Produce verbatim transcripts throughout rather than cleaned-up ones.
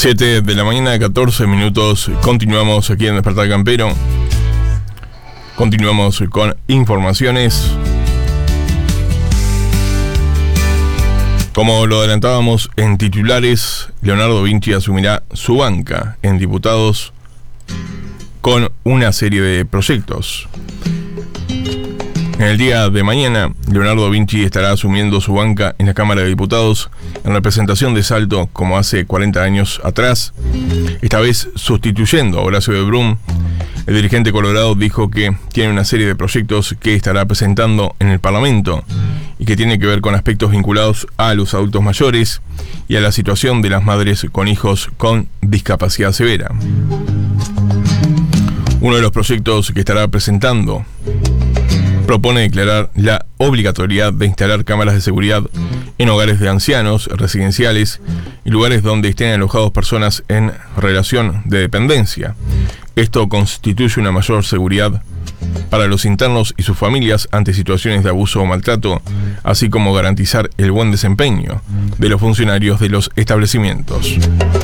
siete de la mañana, catorce minutos. Continuamos aquí en Despertar Campero. Continuamos con informaciones. Como lo adelantábamos en titulares, Leonardo Vinci asumirá su banca en diputados con una serie de proyectos. En el día de mañana, Leonardo Vinci estará asumiendo su banca en la Cámara de Diputados en representación de Salto, como hace cuarenta años atrás, esta vez sustituyendo a Horacio de Brum. El dirigente colorado dijo que tiene una serie de proyectos que estará presentando en el Parlamento y que tiene que ver con aspectos vinculados a los adultos mayores y a la situación de las madres con hijos con discapacidad severa. Uno de los proyectos que estará presentando propone declarar la obligatoriedad de instalar cámaras de seguridad en hogares de ancianos, residenciales y lugares donde estén alojados personas en relación de dependencia. Esto constituye una mayor seguridad para los internos y sus familias ante situaciones de abuso o maltrato, así como garantizar el buen desempeño de los funcionarios de los establecimientos.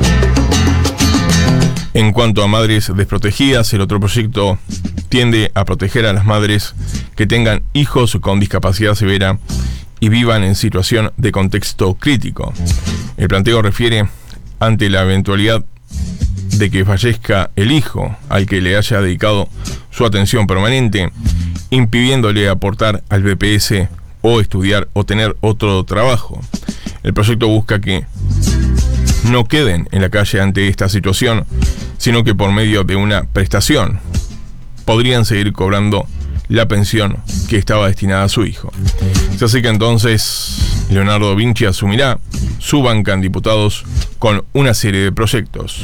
En cuanto a madres desprotegidas, el otro proyecto tiende a proteger a las madres que tengan hijos con discapacidad severa y vivan en situación de contexto crítico. El planteo refiere ante la eventualidad de que fallezca el hijo al que le haya dedicado su atención permanente, impidiéndole aportar al B P S o estudiar o tener otro trabajo. El proyecto busca que no queden en la calle ante esta situación, sino que por medio de una prestación podrían seguir cobrando la pensión que estaba destinada a su hijo. Se hace que entonces Leonardo Vinci asumirá su banca en diputados con una serie de proyectos.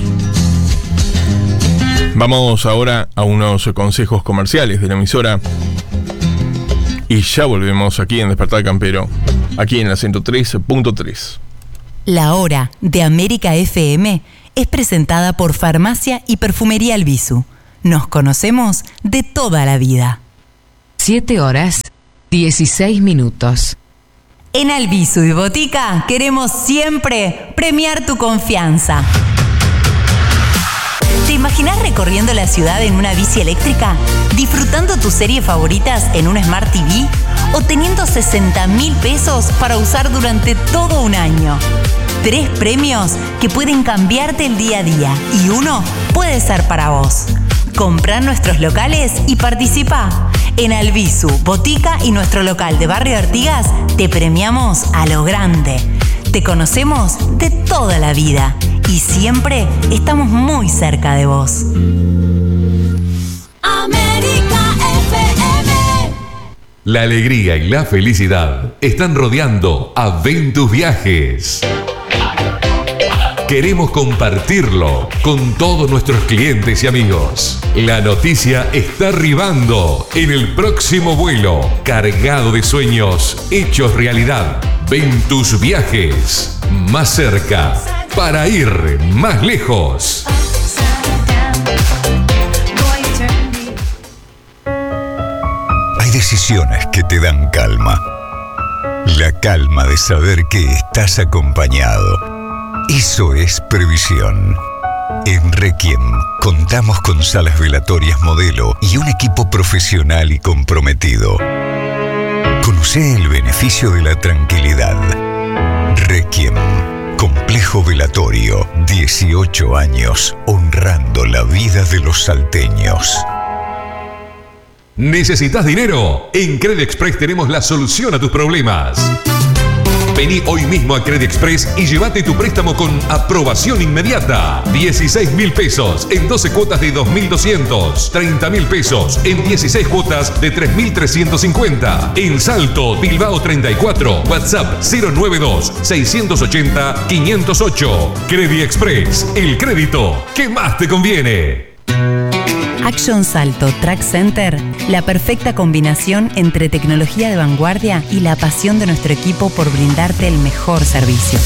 Vamos ahora a unos consejos comerciales de la emisora y ya volvemos aquí en Despertar Campero, aquí en la ciento tres punto tres. La Hora de América F M es presentada por Farmacia y Perfumería Albizu. Nos conocemos de toda la vida. siete horas, dieciséis minutos. En Albizu y Botica queremos siempre premiar tu confianza. ¿Te imaginas recorriendo la ciudad en una bici eléctrica? ¿Disfrutando tus series favoritas en un Smart T V? ¿O teniendo sesenta mil pesos para usar durante todo un año? Tres premios que pueden cambiarte el día a día y uno puede ser para vos. Comprá nuestros locales y participa. En Albizu, Botica y nuestro local de Barrio Artigas te premiamos a lo grande. Te conocemos de toda la vida y siempre estamos muy cerca de vos. América F M. La alegría y la felicidad están rodeando a Ventus Viajes. Queremos compartirlo con todos nuestros clientes y amigos. La noticia está arribando en el próximo vuelo, cargado de sueños hechos realidad. Ventus Viajes, más cerca, para ir más lejos. Hay decisiones que te dan calma. La calma de saber que estás acompañado. Eso es previsión. En Requiem contamos con salas velatorias modelo y un equipo profesional y comprometido. Conocé el beneficio de la tranquilidad. Requiem, complejo velatorio, dieciocho años honrando la vida de los salteños. ¿Necesitas dinero? En Credit Express tenemos la solución a tus problemas. Vení hoy mismo a Credit Express y llévate tu préstamo con aprobación inmediata. dieciséis mil pesos en doce cuotas de dos mil doscientos. treinta mil pesos en dieciséis cuotas de tres mil trescientos cincuenta. En Salto, Bilbao treinta y cuatro. WhatsApp cero nueve dos, seis ocho cero, cinco cero ocho. Credit Express, el crédito que más te conviene. Action Salto Track Center, la perfecta combinación entre tecnología de vanguardia y la pasión de nuestro equipo por brindarte el mejor servicio.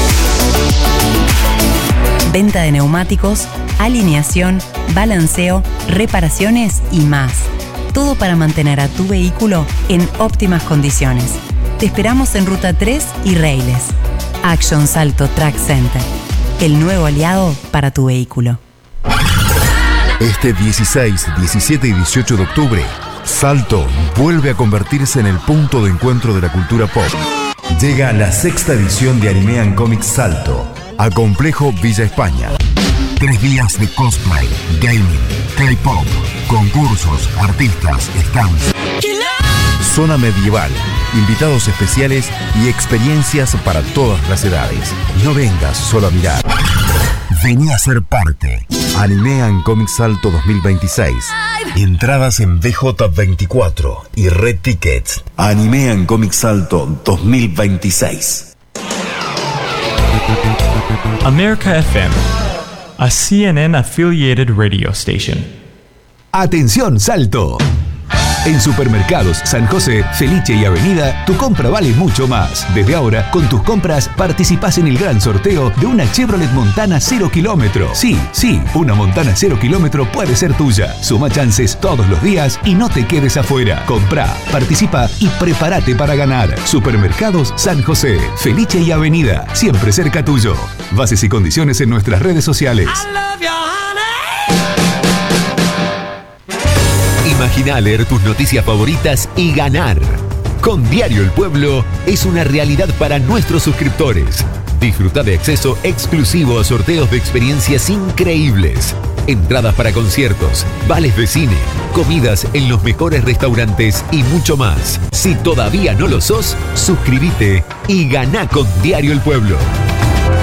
Venta de neumáticos, alineación, balanceo, reparaciones y más. Todo para mantener a tu vehículo en óptimas condiciones. Te esperamos en Ruta tres y Reiles. Action Salto Track Center. el nuevo aliado para tu vehículo. Este dieciséis, diecisiete y dieciocho de octubre, Salto vuelve a convertirse en el punto de encuentro de la cultura pop. Llega la sexta edición de Anime and Comics Salto a Complejo Villa España. Tres días de cosplay, gaming, K-pop, concursos, artistas, stands, zona medieval, invitados especiales y experiencias para todas las edades. No vengas solo a mirar. Vení a ser parte. Anime and Comics Salto dos mil veintiséis. Entradas en B J veinticuatro y Red Tickets. Anime and Comics Salto dos mil veintiséis. America F M, a C N N affiliated radio station. Atención, Salto. En Supermercados San José, Felice y Avenida, tu compra vale mucho más. Desde ahora, con tus compras, participás en el gran sorteo de una Chevrolet Montana cero kilómetro. Sí, sí, una Montana cero kilómetro puede ser tuya. Suma chances todos los días y no te quedes afuera. Comprá, participa y prepárate para ganar. Supermercados San José, Felice y Avenida, siempre cerca tuyo. Bases y condiciones en nuestras redes sociales. Imagina leer tus noticias favoritas y ganar. Con Diario El Pueblo es una realidad para nuestros suscriptores. Disfruta de acceso exclusivo a sorteos de experiencias increíbles. Entradas para conciertos, vales de cine, comidas en los mejores restaurantes y mucho más. Si todavía no lo sos, suscríbete y ganá con Diario El Pueblo.